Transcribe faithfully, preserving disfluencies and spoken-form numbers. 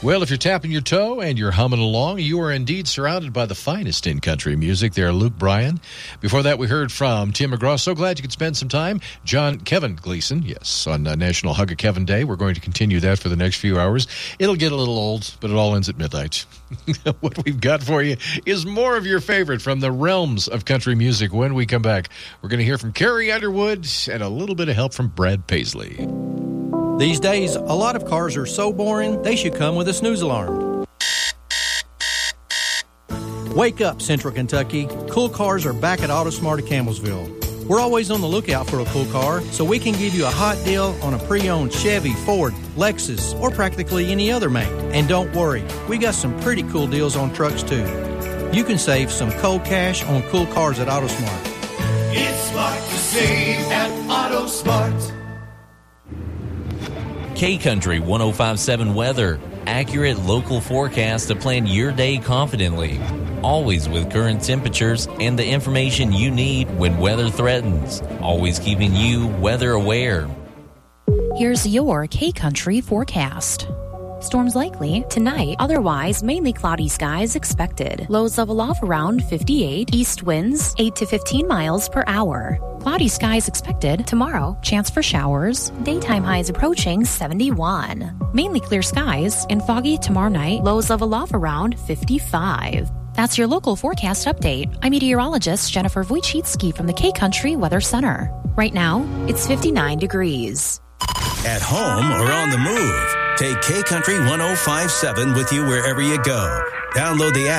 Well, if you're tapping your toe and you're humming along, you are indeed surrounded by the finest in country music. There, Luke Bryan. Before that, we heard from Tim McGraw. So glad you could spend some time. John Kevin Gleason, yes, on uh, National Hug a Kevin Day. We're going to continue that for the next few hours. It'll get a little old, but it all ends at midnight. What we've got for you is more of your favorite from the realms of country music. When we come back, we're going to hear from Carrie Underwood and a little bit of help from Brad Paisley. These days, a lot of cars are so boring, they should come with a snooze alarm. Wake up, Central Kentucky. Cool Cars are back at AutoSmart of Campbellsville. We're always on the lookout for a cool car, so we can give you a hot deal on a pre-owned Chevy, Ford, Lexus, or practically any other make. And don't worry, we got some pretty cool deals on trucks, too. You can save some cold cash on cool cars at AutoSmart. It's smart to save at AutoSmart. K-Country one oh five point seven weather. Accurate local forecast to plan your day confidently. Always with current temperatures and the information you need when weather threatens. Always keeping you weather aware. Here's your K-Country forecast. Storms likely tonight, otherwise mainly cloudy skies expected. Lows level off around fifty-eight. East winds eight to fifteen miles per hour. Cloudy skies expected tomorrow. Chance for showers. Daytime highs approaching seventy-one. Mainly clear skies and foggy tomorrow night. Lows level off around fifty-five. That's your local forecast update. I'm meteorologist Jennifer Wojcicki from the K-Country Weather Center. Right now, it's fifty-nine degrees. At home or on the move, take K-Country one oh five point seven with you wherever you go. Download the app